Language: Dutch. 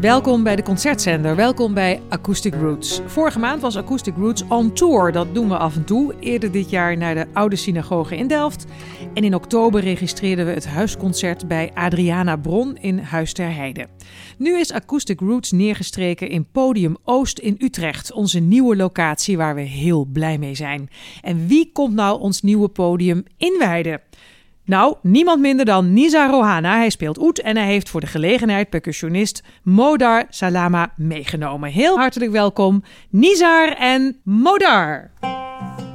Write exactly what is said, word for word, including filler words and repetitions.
Welkom bij de Concertzender, welkom bij Acoustic Roots. Vorige maand was Acoustic Roots on tour, dat doen we af en toe. Eerder dit jaar naar de Oude Synagoge in Delft. En in oktober registreerden we het huisconcert bij Adriana Bron in Huis ter Heide. Nu is Acoustic Roots neergestreken in Podium Oost in Utrecht, onze nieuwe locatie waar we heel blij mee zijn. En wie komt nou ons nieuwe podium inwijden? Nou, niemand minder dan Nizar Rohana. Hij speelt oud en hij heeft voor de gelegenheid percussionist Modar Salama meegenomen. Heel hartelijk welkom, Nizar en Modar.